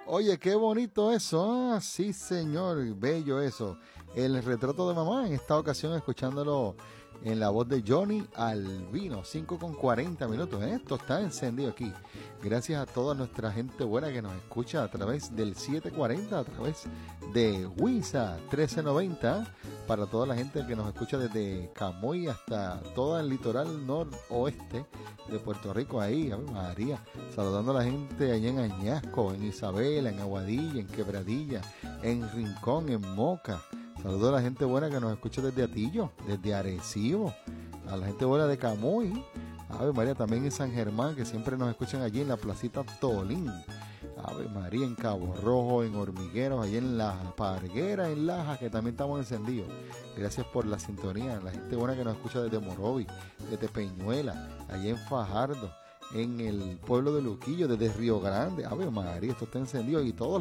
Oye, qué bonito eso. Ah, sí, señor, bello eso. El retrato de mamá, en esta ocasión escuchándolo en la voz de Johnny Albino, 5:40. Esto está encendido aquí. Gracias a toda nuestra gente buena que nos escucha a través del 740, a través de WISA 1390, para toda la gente que nos escucha desde Camuy hasta todo el litoral noroeste de Puerto Rico, ahí, Ave María, saludando a la gente allá en Añasco, en Isabela, en Aguadilla, en Quebradilla, en Rincón, en Moca. Saludos a la gente buena que nos escucha desde Atillo, desde Arecibo, a la gente buena de Camuy, Ave María, también en San Germán, que siempre nos escuchan allí en la placita Tolín, Ave María, en Cabo Rojo, en Hormigueros, allí en La Parguera, en Laja, que también estamos encendidos. Gracias por la sintonía, la gente buena que nos escucha desde Morovi, desde Peñuela, allí en Fajardo, en el pueblo de Luquillo, desde Río Grande. Ave María, esto está encendido, y todos